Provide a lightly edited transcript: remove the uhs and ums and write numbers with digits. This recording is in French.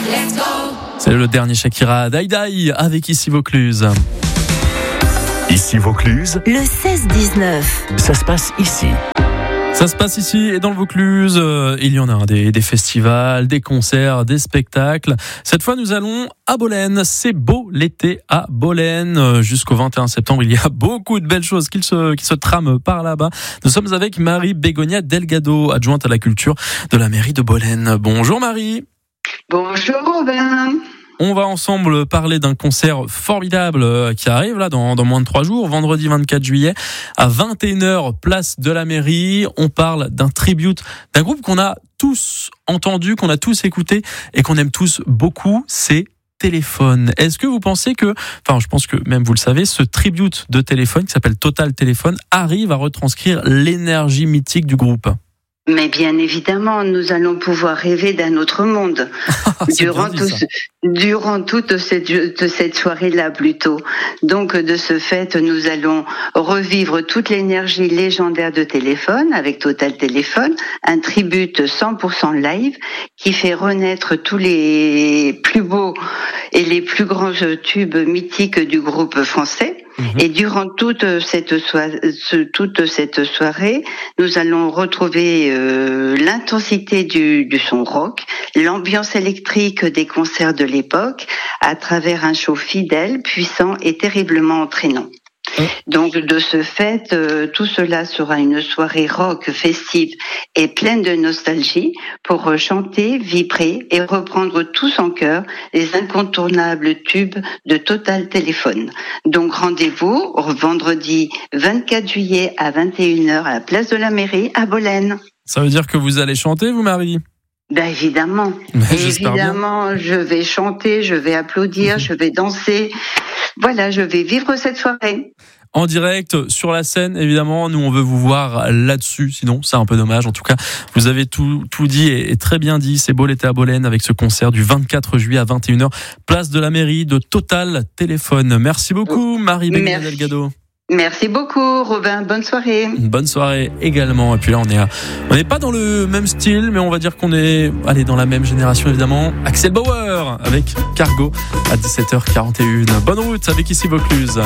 C'est le dernier Shakira Daïdaï avec Ici Vaucluse. Ici Vaucluse, Le 16-19. ça se passe ici. Ça se passe ici et dans le Vaucluse. Il y en a des festivals, des concerts, des spectacles. Cette fois, nous allons à Bolène. C'est beau l'été à Bolène. Jusqu'au 21 septembre, il y a beaucoup de belles choses qui se trament par là-bas. Nous sommes avec Marie Bégonia Delgado, adjointe à la culture de la mairie de Bolène. Bonjour Marie. Bonjour Robin. On va ensemble parler d'un concert formidable qui arrive là dans moins de 3 jours, vendredi 24 juillet à 21h, place de la mairie. On parle d'un tribute d'un groupe qu'on a tous entendu, qu'on a tous écouté et qu'on aime tous beaucoup, c'est Téléphone. Est-ce que vous pensez que, je pense que même vous le savez, ce tribute de Téléphone qui s'appelle Total Téléphone arrive à retranscrire l'énergie mythique du groupe ? Mais bien évidemment, nous allons pouvoir rêver d'un autre monde durant toute cette soirée-là plutôt. Donc de ce fait, nous allons revivre toute l'énergie légendaire de Téléphone avec Total Téléphone, un tribute 100% live qui fait renaître tous les plus beaux et les plus grands tubes mythiques du groupe français. Et durant toute cette soirée, nous allons retrouver l'intensité du son rock, l'ambiance électrique des concerts de l'époque, à travers un show fidèle, puissant et terriblement entraînant. Donc de ce fait, tout cela sera une soirée rock festive et pleine de nostalgie pour chanter, vibrer et reprendre tous en chœur les incontournables tubes de Total Téléphone. Donc rendez-vous vendredi 24 juillet à 21h à la place de la mairie à Bolène. Ça veut dire que vous allez chanter, vous Marie ? Ben évidemment, je vais chanter, je vais applaudir, je vais danser. Voilà, je vais vivre cette soirée. En direct, sur la scène, évidemment, nous on veut vous voir là-dessus, sinon c'est un peu dommage. En tout cas, vous avez tout dit et très bien dit, c'est beau l'été à Bolène avec ce concert du 24 juillet à 21h, place de la mairie de Total Téléphone. Merci beaucoup Marie Bégonia Delgado. Merci beaucoup Robin, bonne soirée. Bonne soirée également. Et puis là on n'est pas dans le même style, mais on va dire qu'on est dans la même génération évidemment. Axel Bauer avec Cargo à 17h41. Bonne route avec Ici Vaucluse.